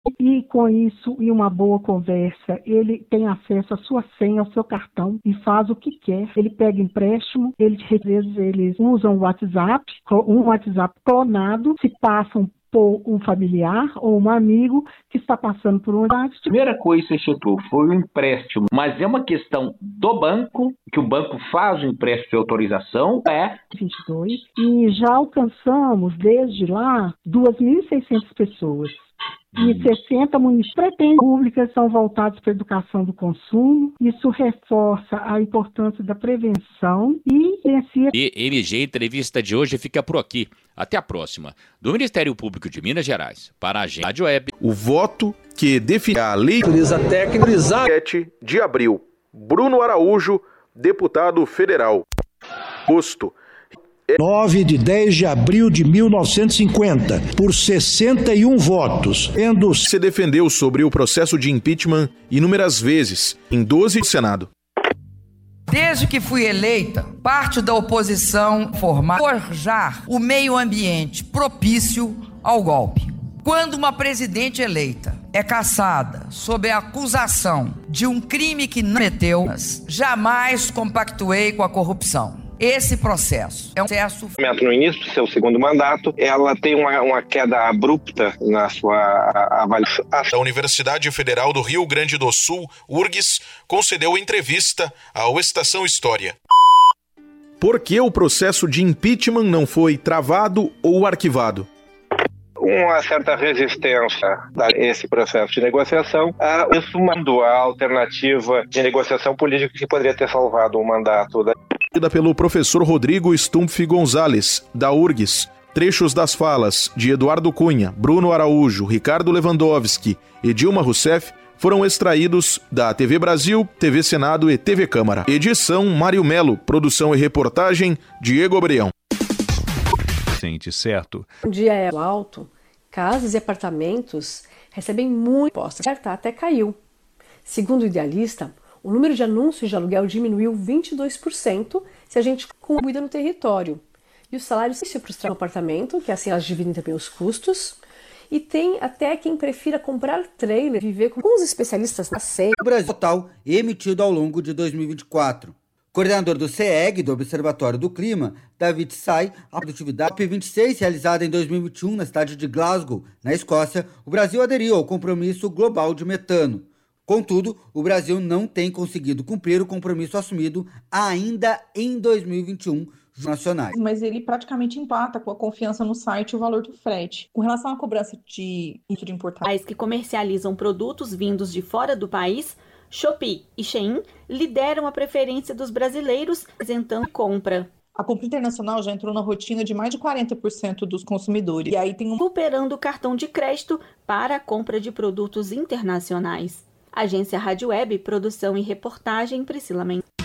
E com isso, e uma boa conversa, ele tem acesso à sua senha, ao seu cartão e faz o que quer. Ele pega empréstimo, às vezes eles usam um WhatsApp clonado, se passam por um familiar ou um amigo que está passando por uma idade. A primeira coisa que você citou foi o empréstimo, mas é uma questão do banco, que o banco faz o empréstimo de autorização, 22, e já alcançamos, desde lá, 2.600 pessoas. E 60 municípios públicas são voltados para a educação do consumo. Isso reforça a importância da prevenção e MG Entrevista de hoje fica por aqui. Até a próxima. Do Ministério Público de Minas Gerais, para a Rádio Web. O voto que define a lei técnica 7 de abril. Bruno Araújo, deputado federal. Posto 9 de 10 de abril de 1950, por 61 votos. Se defendeu sobre o processo de impeachment inúmeras vezes, em 12 do Senado. Desde que fui eleita, parte da oposição forjar o meio ambiente propício ao golpe. Quando uma presidente eleita é caçada sob a acusação de um crime que não cometeu, jamais compactuei com a corrupção. Esse processo é um processo... No início do seu segundo mandato, ela tem uma queda abrupta na sua avaliação. A Universidade Federal do Rio Grande do Sul, URGS, concedeu entrevista ao Estação História. Por que o processo de impeachment não foi travado ou arquivado? Uma certa resistência a esse processo de negociação, assumando a alternativa de negociação política que poderia ter salvado o mandato pelo professor Rodrigo Stumpf Gonzalez, da URGS. Trechos das falas de Eduardo Cunha, Bruno Araújo, Ricardo Lewandowski e Dilma Rousseff foram extraídos da TV Brasil, TV Senado e TV Câmara. Edição Mário Melo, produção e reportagem Diego Obreão. Sente certo. O dia é alto, casas e apartamentos recebem muito impostos. Até caiu. Segundo o Idealista, o número de anúncios de aluguel diminuiu 22% se a gente cuida no território. E os salários se frustram no apartamento, que assim elas dividem também os custos. E tem até quem prefira comprar trailer e viver com os especialistas na SEI. O Brasil total emitido ao longo de 2024. Coordenador do CEG, do Observatório do Clima, David Sai, a produtividade COP26, realizada em 2021 na cidade de Glasgow, na Escócia, o Brasil aderiu ao compromisso global de metano. Contudo, o Brasil não tem conseguido cumprir o compromisso assumido ainda em 2021 nacionais. Mas ele praticamente empata com a confiança no site e o valor do frete. Com relação à cobrança de importação... Países que comercializam produtos vindos de fora do país, Shopee e Shein lideram a preferência dos brasileiros, apresentando compra. A compra internacional já entrou na rotina de mais de 40% dos consumidores. E aí tem Recuperando o cartão de crédito para a compra de produtos internacionais. Agência Rádio Web, produção e reportagem Priscila Mendes.